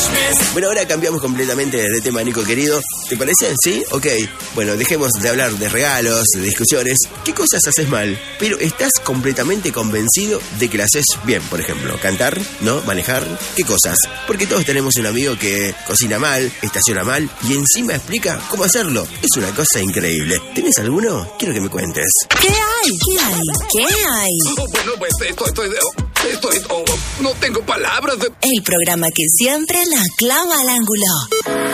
Bueno, ahora cambiamos completamente de tema, Nico querido. ¿Te parece? ¿Sí? Ok. Bueno, dejemos de hablar de regalos, de discusiones. ¿Qué cosas haces mal? Pero estás completamente convencido de que las haces bien, por ejemplo. Cantar, ¿no? Manejar. ¿Qué cosas? Porque todos tenemos un amigo que cocina mal, estaciona mal y encima explica cómo hacerlo. Es una cosa increíble. ¿Tenés alguno? Quiero que me cuentes. ¿Qué hay? ¿Qué hay? ¿Qué hay? Bueno, pues no tengo palabras. El programa que siempre la clava al ángulo.